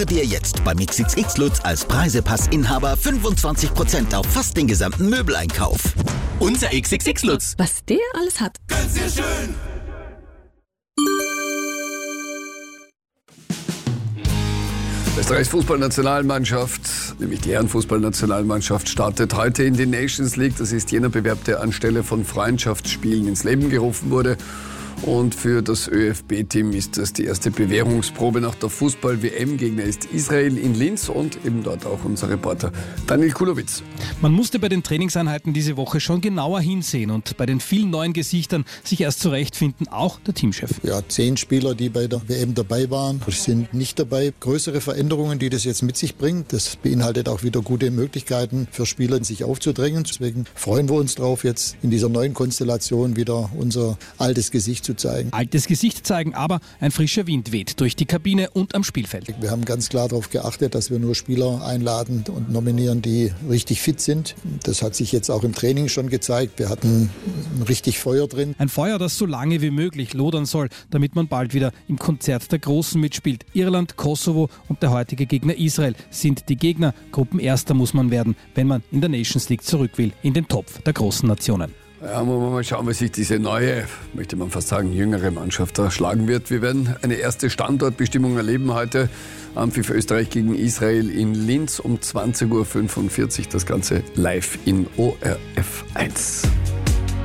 Dir jetzt beim XXX Lutz als Preisepass-Inhaber 25% auf fast den gesamten Möbeleinkauf. Unser XXX Lutz. Was der alles hat. Ganz sehr schön. Österreichs Fußballnationalmannschaft, nämlich die Herrenfußballnationalmannschaft, startet heute in die Nations League. Das ist jener Bewerb, der anstelle von Freundschaftsspielen ins Leben gerufen wurde. Und für das ÖFB-Team ist das die erste Bewährungsprobe nach der Fußball-WM. Gegner ist Israel in Linz und eben dort auch unser Reporter Daniel Kulowitz. Man musste bei den Trainingseinheiten diese Woche schon genauer hinsehen und bei den vielen neuen Gesichtern sich erst zurechtfinden, auch der Teamchef. Ja, 10 Spieler, die bei der WM dabei waren, sind nicht dabei. Größere Veränderungen, die das jetzt mit sich bringt. Das beinhaltet auch wieder gute Möglichkeiten für Spieler, sich aufzudrängen. Deswegen freuen wir uns drauf, jetzt in dieser neuen Konstellation wieder unser altes Gesicht zu zeigen. Altes Gesicht zeigen, aber ein frischer Wind weht durch die Kabine und am Spielfeld. Wir haben ganz klar darauf geachtet, dass wir nur Spieler einladen und nominieren, die richtig fit sind. Das hat sich jetzt auch im Training schon gezeigt. Wir hatten richtig Feuer drin. Ein Feuer, das so lange wie möglich lodern soll, damit man bald wieder im Konzert der Großen mitspielt. Irland, Kosovo und der heutige Gegner Israel sind die Gegner. Gruppenerster muss man werden, wenn man in der Nations League zurück will, in den Topf der großen Nationen. Ja, wollen wir mal schauen, wie sich diese neue, möchte man fast sagen, jüngere Mannschaft da schlagen wird. Wir werden eine erste Standortbestimmung erleben heute. Ampfiff Österreich gegen Israel in Linz um 20:45 Uhr. Das Ganze live in ORF 1.